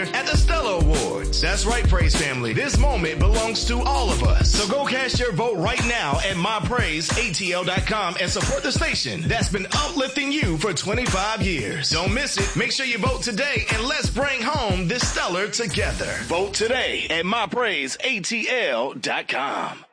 winner at the Stella Awards. That's right, Praise family. This moment belongs to all of us. So go cast your vote right now at mypraiseatl.com and support the station that's been uplifting you for 25 years. Don't miss it. Make sure you vote today and let's bring home this stellar together. Vote today at mypraiseatl.com.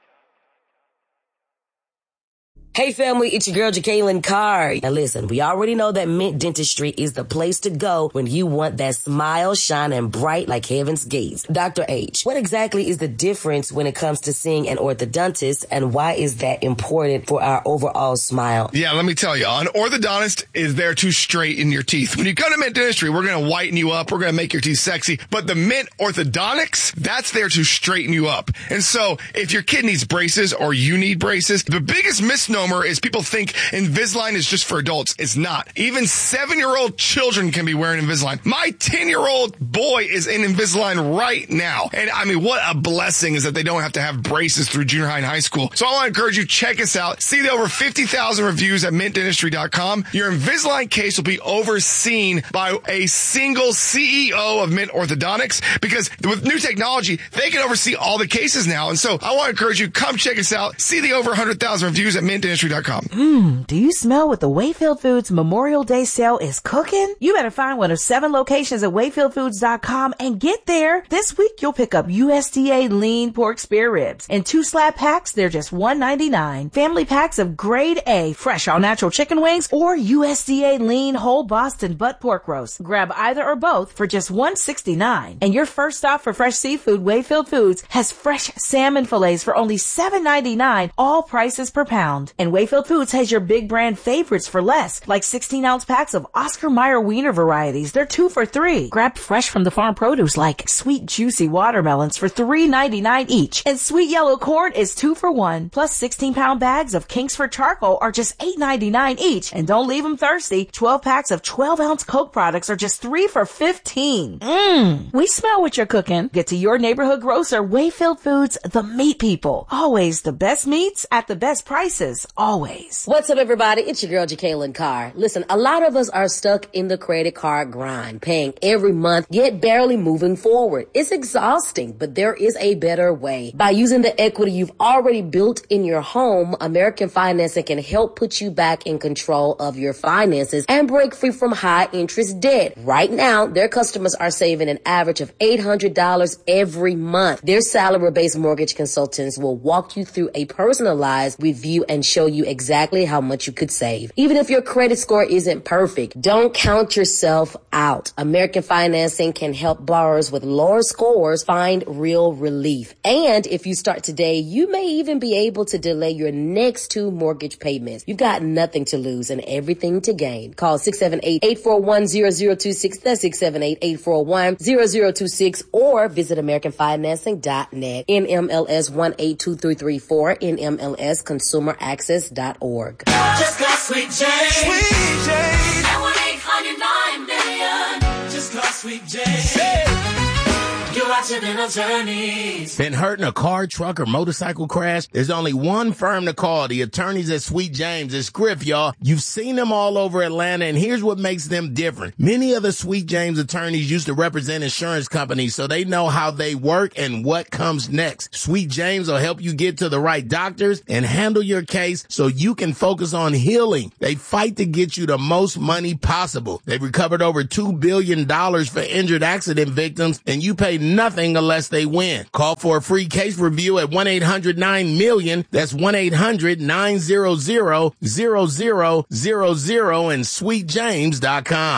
Hey family, it's your girl Jacqueline Carr. Now listen, we already know that Mint Dentistry is the place to go when you want that smile shining bright like heaven's gates. Dr. H, what exactly is the difference when it comes to seeing an orthodontist, and why is that important for our overall smile? Yeah, let me tell you, an orthodontist is there to straighten your teeth. When you come to Mint Dentistry, we're going to whiten you up. We're going to make your teeth sexy. But the Mint Orthodontics, that's there to straighten you up. And so if your kid needs braces or you need braces, the biggest misnomer is people think Invisalign is just for adults. It's not. Even 7-year-old children can be wearing Invisalign. My 10-year-old boy is in Invisalign right now. And I mean, what a blessing is that they don't have to have braces through junior high and high school. So I want to encourage you, check us out. See the over 50,000 reviews at mintdentistry.com. Your Invisalign case will be overseen by a single CEO of Mint Orthodontics, because with new technology, they can oversee all the cases now. And so I want to encourage you, come check us out. See the over 100,000 reviews at mintdentistry.com. Do you smell what the Wayfield Foods Memorial Day sale is cooking? You better find one of 7 locations at wayfieldfoods.com and get there. This week you'll pick up USDA lean pork spare ribs. In 2 slab packs, they're just $1.99. Family packs of grade A fresh all natural chicken wings or USDA lean whole Boston butt pork roast. Grab either or both for just $1.69. And your first stop for fresh seafood, Wayfield Foods has fresh salmon fillets for only $7.99, all prices per pound. And Wayfield Foods has your big brand favorites for less, like 16-ounce packs of Oscar Mayer wiener varieties. They're 2 for $3. Grab fresh from the farm produce like sweet juicy watermelons for $3.99 each. And sweet yellow corn is 2 for $1. Plus 16-pound bags of Kingsford charcoal are just $8.99 each. And don't leave them thirsty. 12 packs of 12-ounce Coke products are just 3 for $15. We smell what you're cooking. Get to your neighborhood grocer, Wayfield Foods, the meat people. Always the best meats at the best prices. Always. What's up, everybody? It's your girl, Jacqueline Carr. Listen, a lot of us are stuck in the credit card grind, paying every month, yet barely moving forward. It's exhausting, but there is a better way. By using the equity you've already built in your home, American Financing can help put you back in control of your finances and break free from high interest debt. Right now, their customers are saving an average of $800 every month. Their salary-based mortgage consultants will walk you through a personalized review and show you exactly how much you could save. Even if your credit score isn't perfect, don't count yourself out. American Financing can help borrowers with lower scores find real relief. And if you start today, you may even be able to delay your next 2 mortgage payments. You've got nothing to lose and everything to gain. Call 678-841-0026. That's 678-841-0026, or visit AmericanFinancing.net. NMLS 182334, NMLS Consumer Access.org. Just got Sweet Jane. Sweet Jane. At 1-800-9-million. Just got Sweet Jane. You're watching an attorneys. Been hurt in a car, truck, or motorcycle crash? There's only one firm to call, the attorneys at Sweet James. It's Griff, y'all. You've seen them all over Atlanta, and here's what makes them different. Many of the Sweet James attorneys used to represent insurance companies, so they know how they work and what comes next. Sweet James will help you get to the right doctors and handle your case so you can focus on healing. They fight to get you the most money possible. They've recovered over $2 billion for injured accident victims, and you pay nothing unless they win. Call for a free case review at 1-800-9-MILLION. That's 1-800-900-0000 and sweetjames.com.